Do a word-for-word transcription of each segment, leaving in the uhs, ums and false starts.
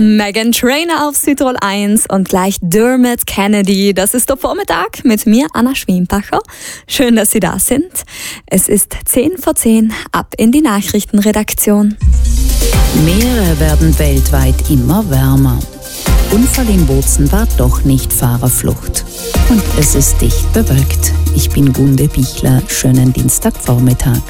Meghan Trainor auf Südtirol eins und gleich Dermot Kennedy. Das ist der Vormittag mit mir, Anna Schwiempacher. Schön, dass Sie da sind. Es ist zehn vor zehn, ab in die Nachrichtenredaktion. Meere werden weltweit immer wärmer. Unfall in Bozen war doch nicht Fahrerflucht. Und es ist dicht bewölkt. Ich bin Gunde Bichler. Schönen Dienstagvormittag.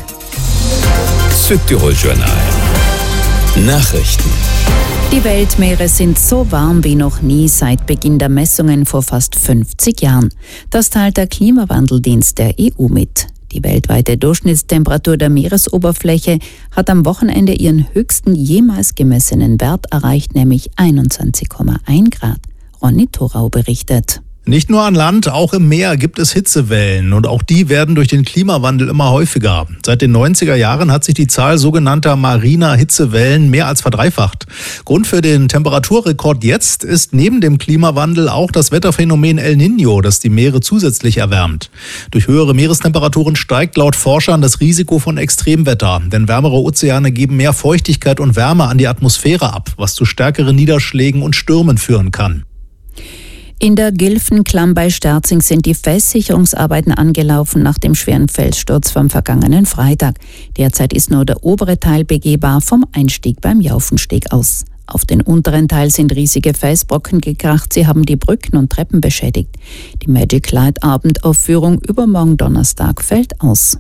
Südtirol Journal. Nachrichten. Die Weltmeere sind so warm wie noch nie seit Beginn der Messungen vor fast fünfzig Jahren. Das teilt der Klimawandeldienst der E U mit. Die weltweite Durchschnittstemperatur der Meeresoberfläche hat am Wochenende ihren höchsten jemals gemessenen Wert erreicht, nämlich einundzwanzig Komma eins Grad. Ronny Thorau berichtet. Nicht nur an Land, auch im Meer gibt es Hitzewellen und auch die werden durch den Klimawandel immer häufiger. Seit den neunziger Jahren hat sich die Zahl sogenannter mariner Hitzewellen mehr als verdreifacht. Grund für den Temperaturrekord jetzt ist neben dem Klimawandel auch das Wetterphänomen El Niño, das die Meere zusätzlich erwärmt. Durch höhere Meerestemperaturen steigt laut Forschern das Risiko von Extremwetter, denn wärmere Ozeane geben mehr Feuchtigkeit und Wärme an die Atmosphäre ab, was zu stärkeren Niederschlägen und Stürmen führen kann. In der Gilfenklamm bei Sterzing sind die Festsicherungsarbeiten angelaufen nach dem schweren Felssturz vom vergangenen Freitag. Derzeit ist nur der obere Teil begehbar vom Einstieg beim Jaufensteg aus. Auf den unteren Teil sind riesige Felsbrocken gekracht, sie haben die Brücken und Treppen beschädigt. Die Magic Light Abendaufführung übermorgen Donnerstag fällt aus.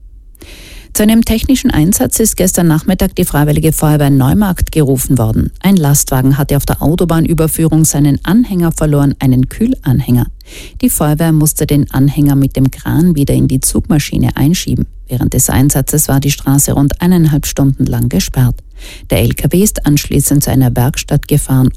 Zu einem technischen Einsatz ist gestern Nachmittag die Freiwillige Feuerwehr Neumarkt gerufen worden. Ein Lastwagen hatte auf der Autobahnüberführung seinen Anhänger verloren, einen Kühlanhänger. Die Feuerwehr musste den Anhänger mit dem Kran wieder in die Zugmaschine einschieben. Während des Einsatzes war die Straße rund eineinhalb Stunden lang gesperrt. Der L K W ist anschließend zu einer Werkstatt gefahren